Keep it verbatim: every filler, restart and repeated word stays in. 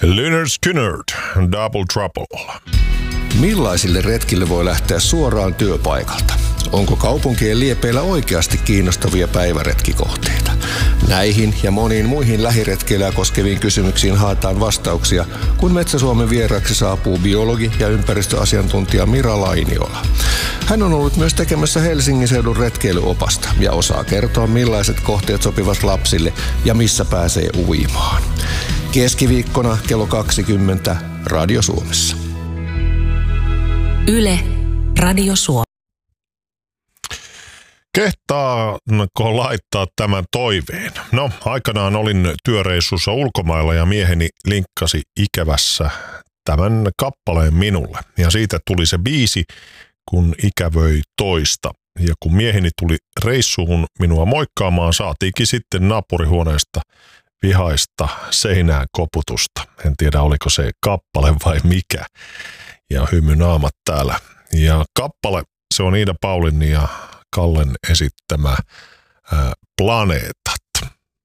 Lynyrd Skynyrd, Double Trouble. Millaisille retkille voi lähteä suoraan työpaikalta? Onko kaupunkien liepeillä oikeasti kiinnostavia päiväretkikohteita? Näihin ja moniin muihin lähiretkeilyä koskeviin kysymyksiin haetaan vastauksia, kun Metsä-Suomen vieraksi saapuu biologi ja ympäristöasiantuntija Mira Lainiola. Hän on ollut myös tekemässä Helsingin seudun retkeilyopasta ja osaa kertoa, millaiset kohteet sopivat lapsille ja missä pääsee uimaan. Keskiviikkona kello kaksikymmentä Radio Suomessa. Yle, Radio Suomi. Kehtaanko laittaa tämän toiveen? No, aikanaan olin työreissussa ulkomailla ja mieheni linkkasi ikävässä tämän kappaleen minulle. Ja siitä tuli se biisi, kun ikävöi toista. Ja kun mieheni tuli reissuun minua moikkaamaan, saatiinkin sitten naapurihuoneesta vihaista seinään koputusta. En tiedä, oliko se kappale vai mikä. Ja hymy naamat täällä. Ja kappale, se on Iida Paulin ja Kallen esittämä ää, Planeetat.